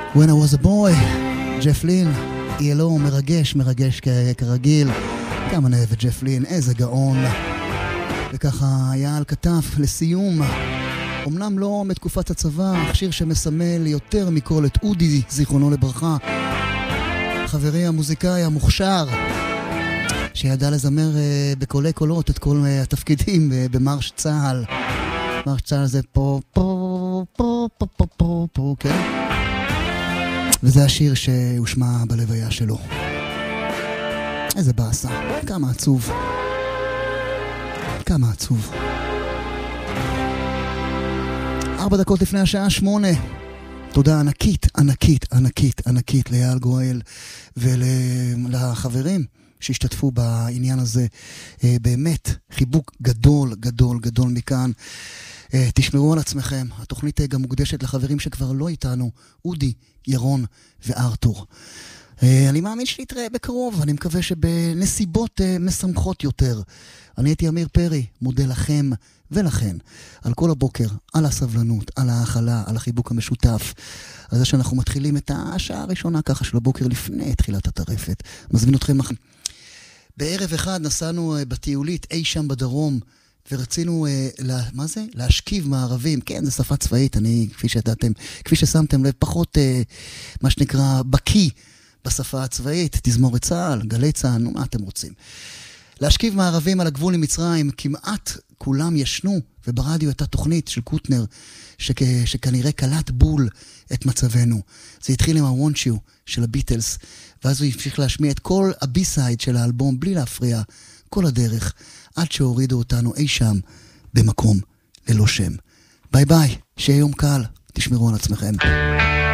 When I was a boy, ג'ף לין, ELO, מרגש כרגיל. כמה נאהב את ג'ף לין, איזה גאון. וככה היה על כתף לסיום, אמנם לא מתקופת הצבא, שיר שמסמל יותר מכל את אודי, זיכרונו לברכה, חברי המוזיקאי המוכשר, שידע לזמר בקולי קולות את כל התפקידים במרש צהל. מרש צהל זה פה, כן? וזה השיר שהושמע בלוויה שלו. איזה באסה, כמה עצוב. כמה עצוב. 4 דקות לפני השעה 8. תודה ענקית ליאל גואל ולחברים שהשתתפו בעניין הזה. באמת חיבוק גדול מכאן. תשמרו על עצמכם. התוכנית גם מוקדשת לחברים שכבר לא איתנו, אודי, ירון וארתור. אני מאמין שנתראה בקרוב, אני מקווה שבנסיבות משמחות יותר. אני הייתי אמיר פרי, מודה לכם ולכן על כל הבוקר, על הסבלנות, על ההכלה, על החיבוק המשותף, על זה שאנחנו מתחילים את השעה הראשונה ככה של הבוקר לפני תחילת הטרפת. מזמין אתכם בערב אחד נסענו בטיולית אי שם בדרום, ורצינו, מה זה? להשכיב מערבים. כן, זה שפה צבאית, אני, כפי ששמתם לב, פחות, מה שנקרא, בקי בשפה הצבאית, תזמורת צה"ל, גלי צה"ל, מה אתם רוצים? להשכיב מערבים על הגבול עם מצרים, כמעט כולם ישנו, וברדיו הייתה תוכנית של קוטנר, שכנראה קלט בול את מצבנו. זה התחיל עם ה-Want You של הביטלס, ואז הוא המשיך להשמיע את כל הבי-סייד של האלבום, בלי להפריע, כל הדרך, עד שהורידו אותנו אי שם, במקום ללא שם. ביי ביי, שיהיה יום קל, תשמרו על עצמכם.